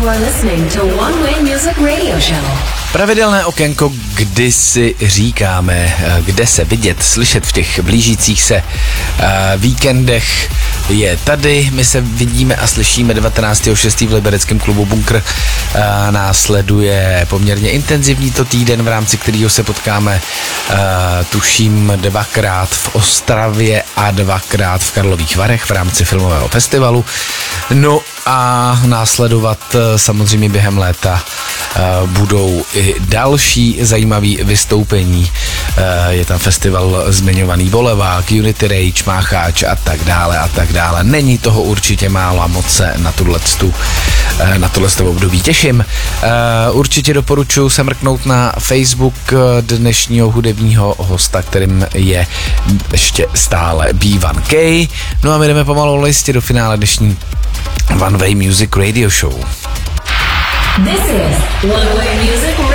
are listening to One Way Music Radio Show. Pravidelné okénko, kdy si říkáme, kde se vidět, slyšet v těch blížících se víkendech, je tady. My se vidíme a slyšíme 19.6. v libereckém klubu Bunkr. Následuje poměrně intenzivní to týden, v rámci kterého se potkáme tuším 2krát v Ostravě a 2krát v Karlových Varech v rámci filmového festivalu. No a následovat samozřejmě během léta budou i další zajímavé vystoupení. Je tam festival zmiňovaný Bolevák, Unity Rage, Mácháč a tak dále a tak dále. Není toho určitě málo a moc se na tohle období těším. Určitě doporučuji se mrknout na Facebook dnešního hudebního hosta, kterým je ještě stále B1K. No a my jdeme pomalu listě do finále dnešní One Way Music Radio Show. This is One Way Music Radio.